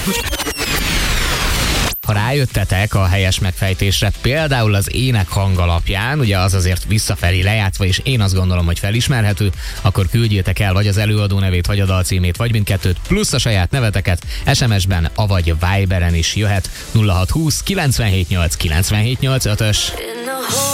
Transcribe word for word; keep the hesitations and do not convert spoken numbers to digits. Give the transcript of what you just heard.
Ha rájöttetek a helyes megfejtésre, például az ének hang alapján, ugye az azért visszafelé lejátszva, és én azt gondolom, hogy felismerhető, akkor küldjétek el vagy az előadó nevét, vagy a dal címét, vagy mindkettőt, plusz a saját neveteket, es em es-ben, avagy Viberen is jöhet nulla hat húsz kilencvenhét nyolc kilencvenhét nyolc ötös.